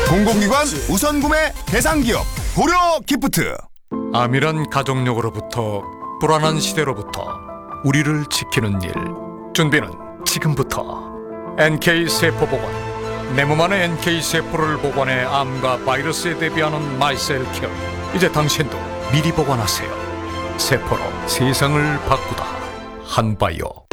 공공기관 우선구매 대상기업 고려기프트. 암이란 가족력으로부터 불안한 시대로부터 우리를 지키는 일. 준비는 지금부터. NK세포보관, 내 몸 안에 NK세포를 보관해 암과 바이러스에 대비하는 마이셀케어. 이제 당신도 미리 보관하세요. 세포로 세상을 바꾸다. 한바이오.